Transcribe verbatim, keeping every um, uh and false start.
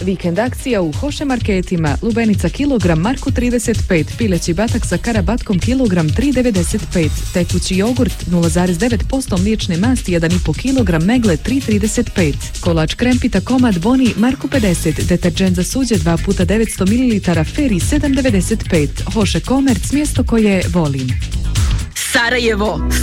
Vikend akcija u Hoše marketima. Lubenica kilogram Marku trideset pet, pileći batak sa karabatkom kilogram tri devedeset pet, tekući jogurt nula zarez devet posto mliječne masti jedan i po kilogram Megle tri trideset pet, kolač krempita komad Boni Marku pedeset, deterđent za suđe dva puta devetsto mililitara Feri sedam devedeset pet. Hoše Komerc, mjesto koje volim. Sarajevo,